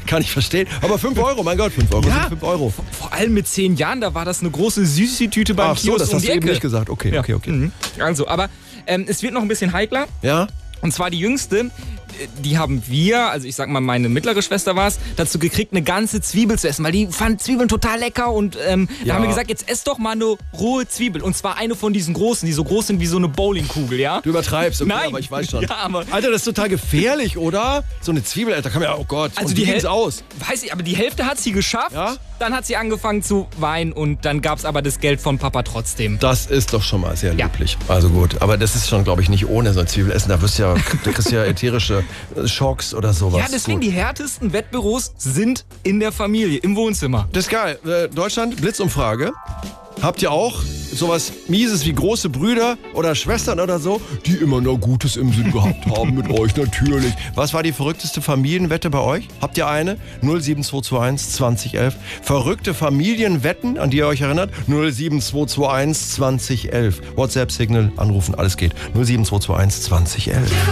Kann ich verstehen. Aber 5 Euro, mein Gott, 5 Euro sind 5 Euro. Vor allem mit 10 Jahren, da war das eine große Süßi-Tüte beim Ach so, Kiosk das um hast die du eben Ecke. nicht gesagt. Okay. Also, aber es wird noch ein bisschen heikler. Ja? Und zwar die Jüngste, die haben wir, also ich sag mal, meine mittlere Schwester war es, dazu gekriegt, eine ganze Zwiebel zu essen, weil die fand Zwiebeln total lecker und da haben wir gesagt, jetzt ess doch mal eine rohe Zwiebel. Und zwar eine von diesen großen, die so groß sind wie so eine Bowlingkugel, ja? Du übertreibst, okay, Nein. aber ich weiß schon. Ja, aber Alter, das ist total gefährlich, oder? So eine Zwiebel, Alter, kann man ja, oh Gott, Also und die wie ging's Häl- aus? weiß ich, aber die Hälfte hat sie geschafft, Ja? dann hat sie angefangen zu weinen und dann gab's aber das Geld von Papa trotzdem. Das ist doch schon mal sehr Ja. löblich. Also gut, aber das ist schon, glaube ich, nicht ohne so ein Zwiebel essen. Da kriegst du ja ätherische Schocks oder sowas. Ja, deswegen Gut. die härtesten Wettbüros sind in der Familie, im Wohnzimmer. Das ist geil. Deutschland, Blitzumfrage. Habt ihr auch sowas Mieses wie große Brüder oder Schwestern oder so, die immer noch Gutes im Sinn gehabt haben mit euch natürlich? Was war die verrückteste Familienwette bei euch? Habt ihr eine? 07221 2011. Verrückte Familienwetten, an die ihr euch erinnert? 07221 2011. WhatsApp-Signal, anrufen, alles geht. 07221 2011.